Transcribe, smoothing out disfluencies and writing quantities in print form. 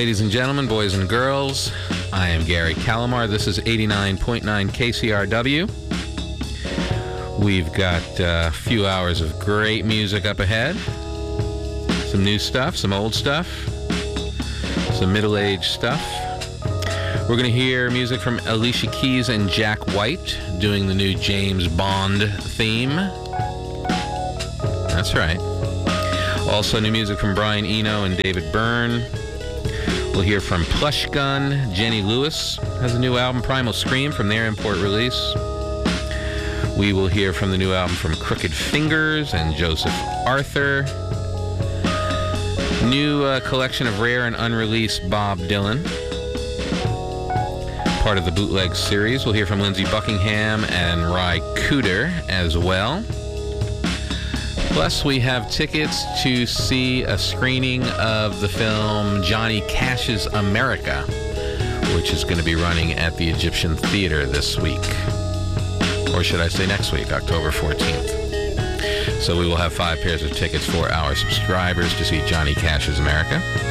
Ladies and gentlemen, boys and girls, I am Gary Calamar. This is 89.9 KCRW. We've got a few hours of great music up ahead. Some new stuff, some old stuff, some middle-aged stuff. We're going to hear music from Alicia Keys and Jack White doing the new James Bond theme. That's right. Also new music from Brian Eno and David Byrne. We'll hear from Plush Gun. Jenny Lewis has a new album, Primal Scream, from their import release. We will hear from the new album from Crooked Fingers and Joseph Arthur. New collection of rare and unreleased Bob Dylan. Part of the Bootleg series. We'll hear from Lindsey Buckingham and Ry Cooder as well. Plus, we have tickets to see a screening of the film Johnny Cash's America, which is going to be running at the Egyptian Theater this week. Or should I say next week, October 14th. So we will have 5 pairs of tickets for our subscribers to see Johnny Cash's America.